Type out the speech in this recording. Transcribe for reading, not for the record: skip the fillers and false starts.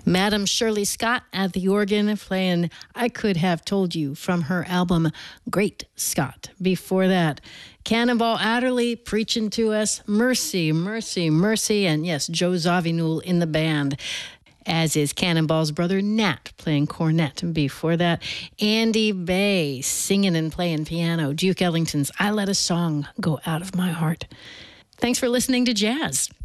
Madam Shirley Scott at the organ playing I Could Have Told You from her album Great Scott. Before that, Cannonball Adderley preaching to us Mercy, Mercy, Mercy, and yes, Joe Zawinul in the band, as is Cannonball's brother Nat playing cornet. And before that, Andy Bay singing and playing piano, Duke Ellington's I Let a Song Go Out of My Heart. Thanks for listening to Jazz.